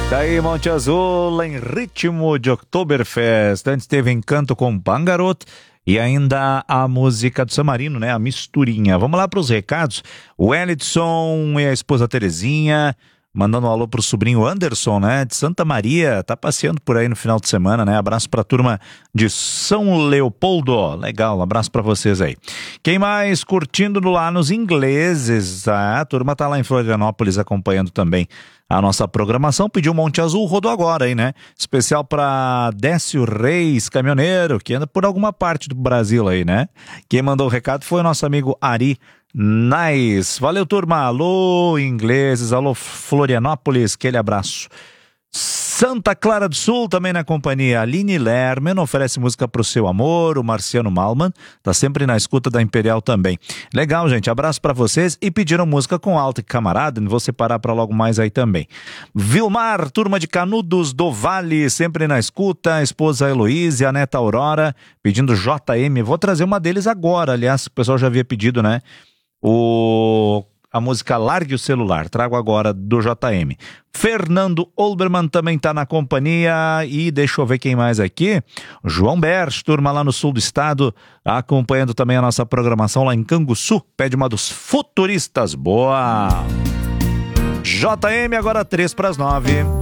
Daí Monte Azul em ritmo de Oktoberfest. Antes teve Encanto com Bangarot e ainda a música do San Marino, né? A misturinha. Vamos lá para os recados. O Wellington e a esposa Terezinha mandando um alô pro sobrinho Anderson, né? De Santa Maria, tá passeando por aí no final de semana, né? Abraço pra turma de São Leopoldo. Legal, um abraço pra vocês aí. Quem mais curtindo lá nos ingleses? A turma tá lá em Florianópolis acompanhando também a nossa programação. Pediu Monte Azul, rodou agora aí, né? Especial pra Décio Reis, caminhoneiro, que anda por alguma parte do Brasil aí, né? Quem mandou o recado foi o nosso amigo Ari Nice. Valeu, turma. Alô, ingleses. Alô, Florianópolis. Aquele abraço. Santa Clara do Sul também na companhia. Aline Lerman oferece música pro seu amor. O Marciano Malman tá sempre na escuta da Imperial também. Legal, gente. Abraço pra vocês. E pediram música com Alta e Camarada. Vou separar pra logo mais aí também. Vilmar, turma de Canudos do Vale, sempre na escuta. A esposa Heloísa e a neta Aurora pedindo JM. Vou trazer uma deles agora. Aliás, o pessoal já havia pedido, né? A música Largue o Celular, trago agora do JM. Fernando Olbermann também tá na companhia e deixa eu ver quem mais aqui. João Berch, turma lá no sul do estado, acompanhando também a nossa programação lá em Canguçu, pede uma dos Futuristas, boa! JM agora 8:03.